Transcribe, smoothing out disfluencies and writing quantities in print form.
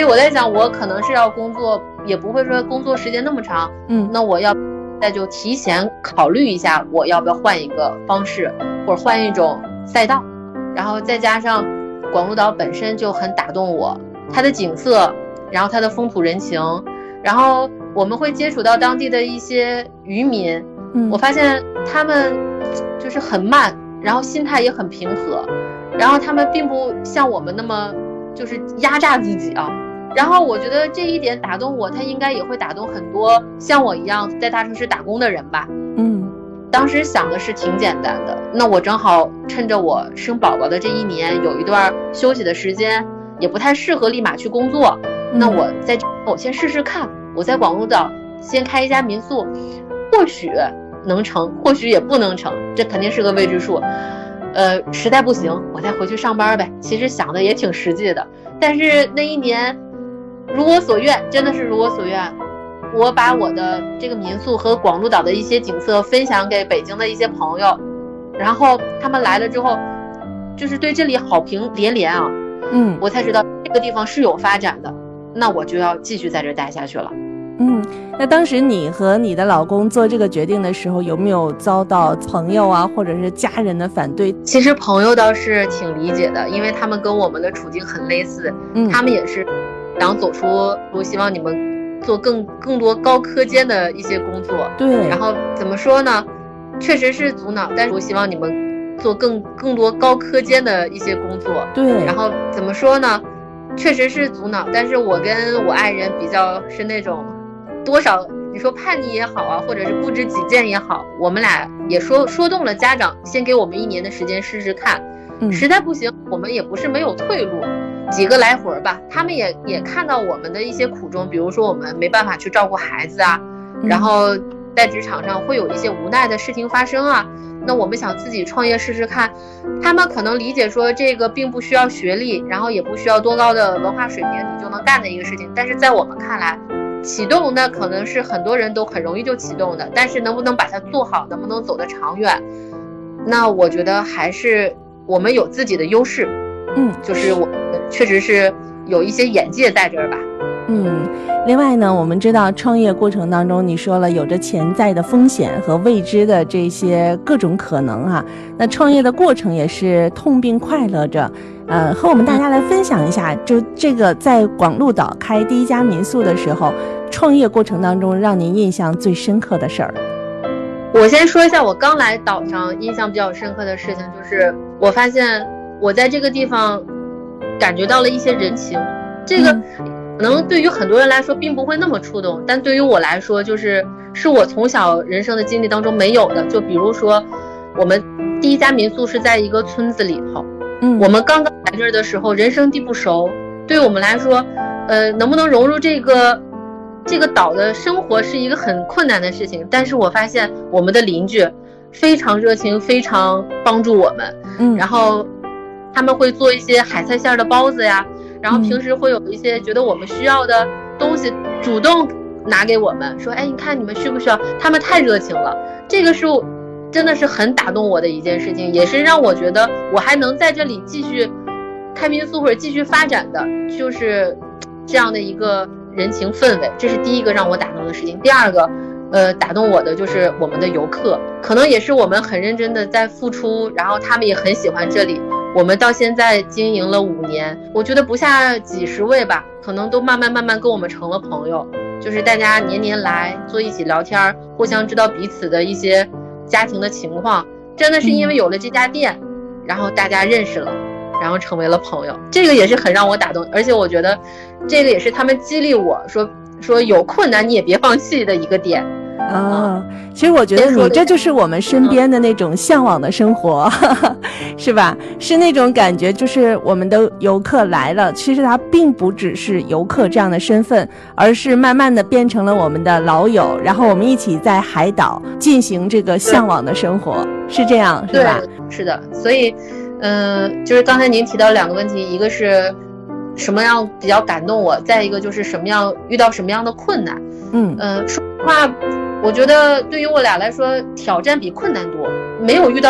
我在想，我可能是要工作，也不会说工作时间那么长，那我要再就提前考虑一下，我要不要换一个方式，或者换一种赛道。然后再加上广鹿岛本身就很打动我，它的景色，然后它的风土人情，然后我们会接触到当地的一些渔民，我发现他们就是很慢，然后心态也很平和，然后他们并不像我们那么就是压榨自己啊。然后我觉得这一点打动我，他应该也会打动很多像我一样在大城市打工的人吧。当时想的是挺简单的，那我正好趁着我生宝宝的这一年有一段休息的时间，也不太适合立马去工作，那我先试试看，我在广鹿岛先开一家民宿，或许能成，或许也不能成，这肯定是个未知数。实在不行我再回去上班呗，其实想的也挺实际的。但是那一年如我所愿，真的是如我所愿，我把我的这个民宿和广鹿岛的一些景色分享给北京的一些朋友，然后他们来了之后就是对这里好评连连啊。我才知道这个地方是有发展的，那我就要继续在这待下去了。 那当时你和你的老公做这个决定的时候，有没有遭到朋友啊或者是家人的反对？ 其实朋友倒是挺理解的，因为他们跟我们的处境很类似，他们也是想走出，我希望你们做更多高科尖的一些工作。对，然后怎么说呢，确实是阻挠，但是我希望你们做更多高科尖的一些工作。对，然后怎么说呢，确实是阻挠，但是我跟我爱人比较是那种多少你说叛逆也好啊，或者是不知己见也好，我们俩也说动了家长先给我们1年的时间试试看，实在不行我们也不是没有退路，几个来回吧，他们也看到我们的一些苦衷，比如说我们没办法去照顾孩子啊，然后在职场上会有一些无奈的事情发生啊，那我们想自己创业试试看，他们可能理解说这个并不需要学历，然后也不需要多高的文化水平你就能干的一个事情，但是在我们看来启动那可能是很多人都很容易就启动的，但是能不能把它做好，能不能走得长远，那我觉得还是我们有自己的优势，就是我确实是有一些眼界在这儿吧。 另外呢，我们知道创业过程当中，你说了有着潜在的风险和未知的这些各种可能啊，那创业的过程也是痛并快乐着。和我们大家来分享一下，就这个在广鹿岛开第一家民宿的时候，创业过程当中让您印象最深刻的事儿。 我先说一下我刚来岛上印象比较深刻的事情，就是我发现我在这个地方感觉到了一些人情，这个可能对于很多人来说并不会那么触动，但对于我来说是我从小人生的经历当中没有的。就比如说我们第一家民宿是在一个村子里头，我们刚刚来这儿的时候人生地不熟，对于我们来说能不能融入这个岛的生活是一个很困难的事情，但是我发现我们的邻居非常热情，非常帮助我们，然后他们会做一些海菜馅的包子呀，然后平时会有一些觉得我们需要的东西主动拿给我们，说你看你们需不需要，他们太热情了，这个是真的是很打动我的一件事情，也是让我觉得我还能在这里继续开民宿或者继续发展的，就是这样的一个人情氛围，这是第一个让我打动的事情。第二个打动我的就是我们的游客，可能也是我们很认真的在付出，然后他们也很喜欢这里，我们到现在经营了5年，我觉得不下几十位吧，可能都慢慢跟我们成了朋友，就是大家年来坐一起聊天，互相知道彼此的一些家庭的情况，真的是因为有了这家店，然后大家认识了，然后成为了朋友，这个也是很让我打动，而且我觉得这个也是他们激励我说有困难你也别放弃的一个点。 其实我觉得你这就是我们身边的那种向往的生活，是吧？是那种感觉，就是我们的游客来了，其实他并不只是游客这样的身份，而是慢慢的变成了我们的老友，然后我们一起在海岛进行这个向往的生活，是这样，是吧？ 对，是的。所以就是刚才您提到2个问题，一个是什么样比较感动我，再一个就是遇到什么样的困难。说实话，我觉得对于我俩来说挑战比困难多，没有遇到